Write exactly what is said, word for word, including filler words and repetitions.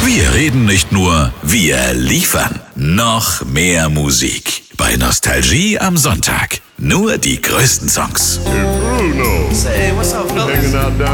Wir reden nicht nur, wir liefern noch mehr Musik. Bei Nostalgie am Sonntag. Nur die größten Songs. Hey Bruno. Say, what's up, fellas? Hanging out down